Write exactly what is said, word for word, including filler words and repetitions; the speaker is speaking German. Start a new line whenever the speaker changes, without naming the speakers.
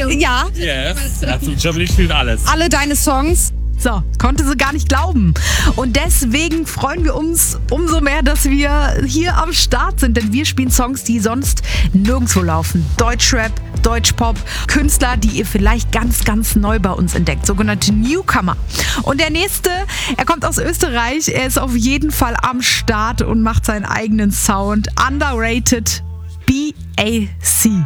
Ja.
Yes. Also Germany spielt alles.
Alle deine Songs.
So, konnte sie gar nicht glauben. Und deswegen freuen wir uns umso mehr, dass wir hier am Start sind. Denn wir spielen Songs, die sonst nirgendwo laufen. Deutschrap, Deutschpop, Künstler, die ihr vielleicht ganz, ganz neu bei uns entdeckt. Sogenannte Newcomer. Und der nächste, er kommt aus Österreich. Er ist auf jeden Fall am Start und macht seinen eigenen Sound. Underrated B A C.